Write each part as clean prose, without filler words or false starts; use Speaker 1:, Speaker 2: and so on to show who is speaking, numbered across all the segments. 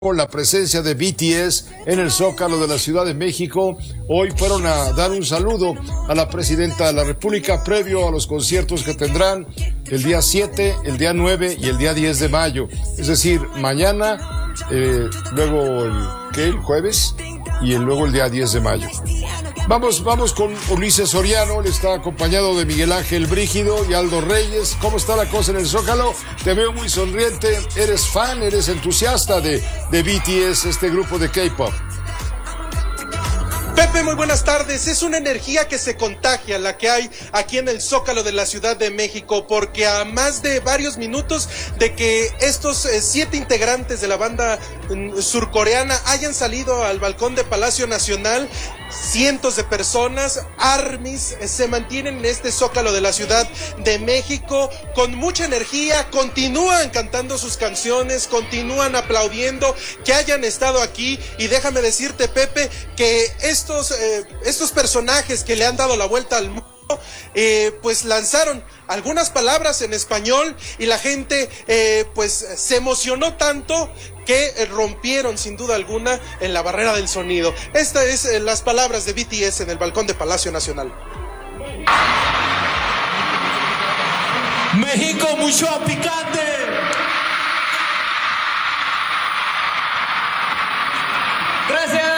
Speaker 1: Con la presencia de BTS en el Zócalo de la Ciudad de México, hoy fueron a dar un saludo a la presidenta de la República previo a los conciertos que tendrán el día 7, el día 9 y el día 10 de mayo. Es decir, mañana, luego el jueves y luego el día 10 de mayo. Vamos con Ulises Soriano, él está acompañado de Miguel Ángel Brígido y Aldo Reyes. ¿Cómo está la cosa en el Zócalo? Te veo muy sonriente, eres fan, eres entusiasta de BTS, este grupo de K-pop.
Speaker 2: Pepe, muy buenas tardes. Es una energía que se contagia la que hay aquí en el Zócalo de la Ciudad de México, porque a más de varios minutos de que estos 7 integrantes de la banda surcoreana hayan salido al balcón de Palacio Nacional, cientos de personas, ARMYs, se mantienen en este Zócalo de la Ciudad de México con mucha energía, continúan cantando sus canciones, continúan aplaudiendo que hayan estado aquí. Y déjame decirte, Pepe, que estos personajes que le han dado la vuelta al mundo, pues lanzaron algunas palabras en español y la gente pues se emocionó tanto que rompieron sin duda alguna en la barrera del sonido. Estas es las palabras de BTS en el balcón de Palacio Nacional.
Speaker 3: México mucho picante. Gracias.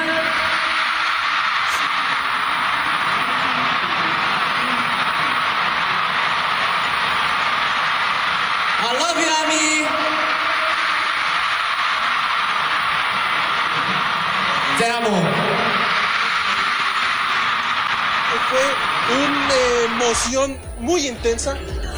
Speaker 3: I love you, Ami. Te amo.
Speaker 2: Fue una emoción muy intensa.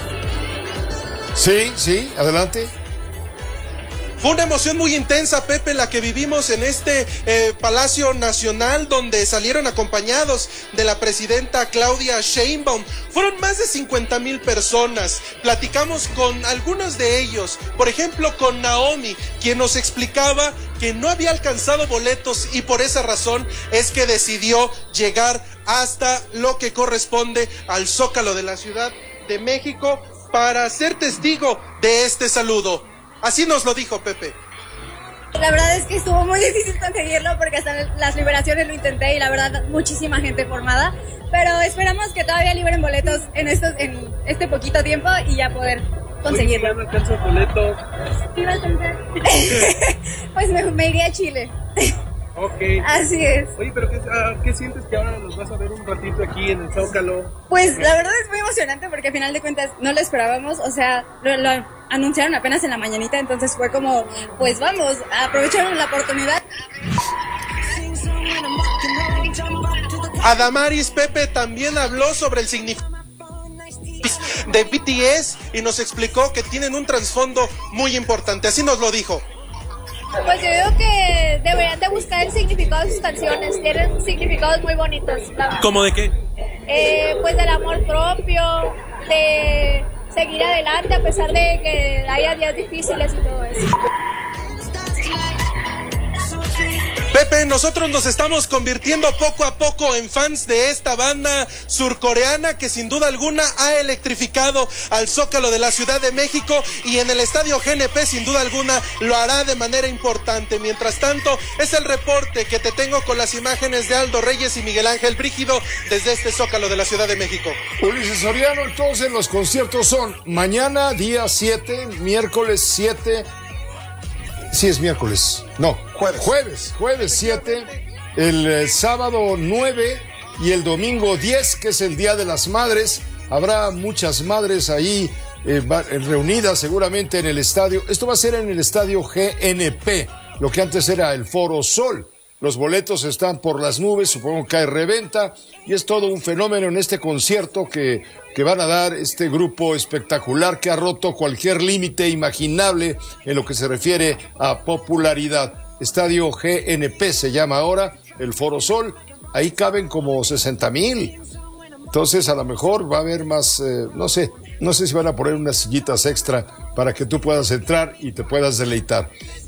Speaker 1: Sí, adelante.
Speaker 2: Fue una emoción muy intensa, Pepe, la que vivimos en este Palacio Nacional, donde salieron acompañados de la presidenta Claudia Sheinbaum. Fueron más de 50,000 personas. Platicamos con algunos de ellos, por ejemplo con Naomi, quien nos explicaba que no había alcanzado boletos y por esa razón es que decidió llegar hasta lo que corresponde al Zócalo de la Ciudad de México para ser testigo de este saludo. Así nos lo dijo Pepe.
Speaker 4: La verdad es que estuvo muy difícil conseguirlo porque hasta las liberaciones lo intenté y la verdad muchísima gente formada, pero esperamos que todavía liberen boletos en este poquito tiempo y ya poder conseguirlo.
Speaker 2: ¿Cuándo alcanza el boleto?
Speaker 4: ¿Sí va a alcanzar? Pues me iría a Chile.
Speaker 2: Ok.
Speaker 4: Así es.
Speaker 2: Oye, pero ¿qué sientes que ahora nos vas a ver un ratito aquí en el Zócalo?
Speaker 4: Pues la verdad es muy emocionante porque al final de cuentas no lo esperábamos, o sea, lo anunciaron apenas en la mañanita, entonces fue como, pues vamos, aprovecharon la oportunidad.
Speaker 2: Adamaris, Pepe, también habló sobre el significado de BTS y nos explicó que tienen un trasfondo muy importante, así nos lo dijo.
Speaker 5: Pues yo digo que deberían de buscar el significado de sus canciones, tienen significados muy bonitos.
Speaker 2: ¿Cómo de qué?
Speaker 5: Pues del amor propio, de seguir adelante a pesar de que haya días difíciles y todo eso.
Speaker 2: Pepe, nosotros nos estamos convirtiendo poco a poco en fans de esta banda surcoreana que sin duda alguna ha electrificado al Zócalo de la Ciudad de México y en el Estadio GNP sin duda alguna lo hará de manera importante. Mientras tanto, es el reporte que te tengo con las imágenes de Aldo Reyes y Miguel Ángel Brígido desde este Zócalo de la Ciudad de México.
Speaker 1: Ulises Soriano, entonces los conciertos son mañana día 7, miércoles 7. Sí, es miércoles. No, jueves 7, el sábado 9 y el domingo 10, que es el Día de las Madres. Habrá muchas madres ahí reunidas seguramente en el estadio. Esto va a ser en el estadio GNP, lo que antes era el Foro Sol. Los boletos están por las nubes, supongo que hay reventa, y es todo un fenómeno en este concierto que van a dar este grupo espectacular que ha roto cualquier límite imaginable en lo que se refiere a popularidad. Estadio GNP se llama ahora, el Foro Sol, ahí caben como 60,000. Entonces a lo mejor va a haber más, no sé si van a poner unas sillitas extra para que tú puedas entrar y te puedas deleitar.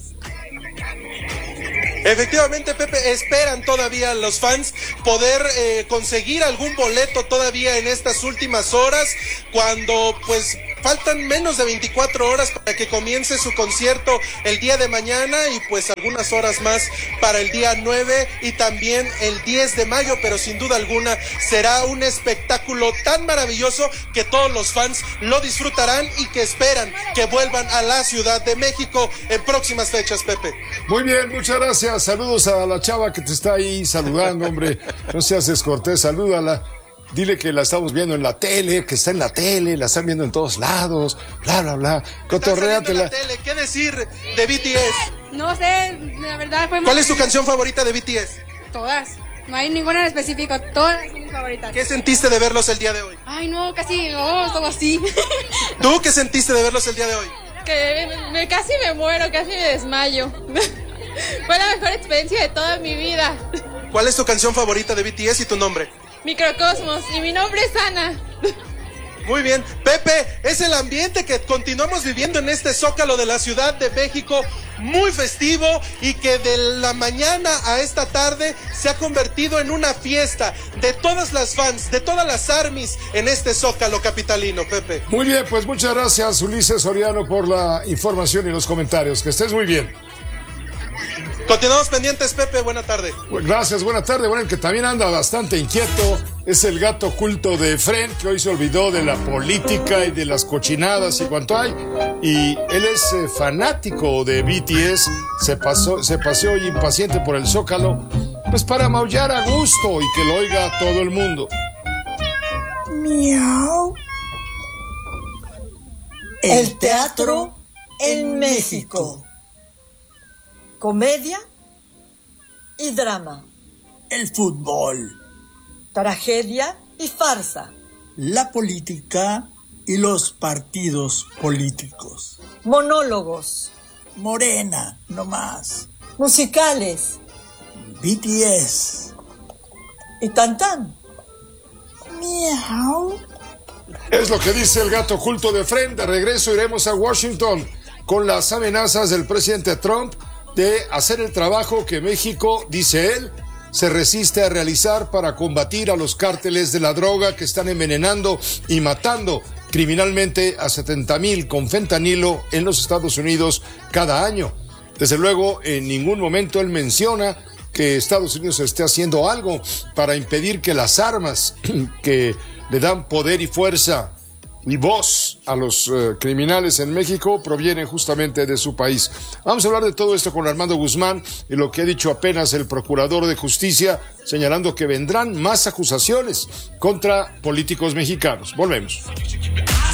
Speaker 2: Efectivamente, Pepe, esperan todavía los fans poder conseguir algún boleto todavía en estas últimas horas, cuando pues faltan menos de 24 horas para que comience su concierto el día de mañana y pues algunas horas más para el día 9 y también el 10 de mayo, pero sin duda alguna será un espectáculo tan maravilloso que todos los fans lo disfrutarán y que esperan que vuelvan a la Ciudad de México en próximas fechas, Pepe.
Speaker 1: Muy bien, muchas gracias. Saludos a la chava que te está ahí saludando, hombre. No seas descortés, salúdala. Dile que la estamos viendo en la tele, que está en la tele, la están viendo en todos lados, bla, bla, bla. Cotorréatela.
Speaker 2: ¿Qué decir de BTS?
Speaker 6: No sé, la verdad fue...
Speaker 2: ¿Cuál es tu canción favorita de BTS?
Speaker 6: Todas. No hay ninguna en específico, todas son mis favoritas.
Speaker 2: ¿Qué sentiste de verlos el día de hoy?
Speaker 6: Ay, no, casi, no, todo así.
Speaker 2: ¿Tú qué sentiste de verlos el día de hoy?
Speaker 6: Que casi me muero, casi me desmayo. Fue la mejor experiencia de toda mi vida.
Speaker 2: ¿Cuál es tu canción favorita de BTS y tu nombre?
Speaker 6: Microcosmos, y mi nombre es Ana.
Speaker 2: Muy bien, Pepe, es el ambiente que continuamos viviendo en este Zócalo de la Ciudad de México, muy festivo y que de la mañana a esta tarde se ha convertido en una fiesta de todas las fans, de todas las armies en este Zócalo capitalino, Pepe.
Speaker 1: Muy bien, pues muchas gracias, Ulises Soriano, por la información y los comentarios. Que estés muy bien.
Speaker 2: Continuamos pendientes, Pepe, buena tarde.
Speaker 1: Gracias, buena tarde. Bueno, el que también anda bastante inquieto es el gato oculto de Fren, que hoy se olvidó de la política y de las cochinadas y cuanto hay. Y él es fanático de BTS, se paseó hoy impaciente por el Zócalo, pues para maullar a gusto y que lo oiga todo el mundo.
Speaker 7: Miau. El teatro en México. Comedia y drama.
Speaker 8: El fútbol.
Speaker 7: Tragedia y farsa.
Speaker 8: La política y los partidos políticos.
Speaker 7: Monólogos.
Speaker 8: Morena, no más.
Speaker 7: Musicales.
Speaker 8: BTS.
Speaker 7: Y Tantán.
Speaker 8: Miau.
Speaker 1: Es lo que dice el gato oculto de Fren. De regreso iremos a Washington con las amenazas del presidente Trump de hacer el trabajo que México, dice él, se resiste a realizar para combatir a los cárteles de la droga que están envenenando y matando criminalmente a 70,000 con fentanilo en los Estados Unidos cada año. Desde luego, en ningún momento él menciona que Estados Unidos esté haciendo algo para impedir que las armas que le dan poder y fuerza y voz a los criminales en México provienen justamente de su país. Vamos a hablar de todo esto con Armando Guzmán y lo que ha dicho apenas el Procurador de Justicia, señalando que vendrán más acusaciones contra políticos mexicanos. Volvemos.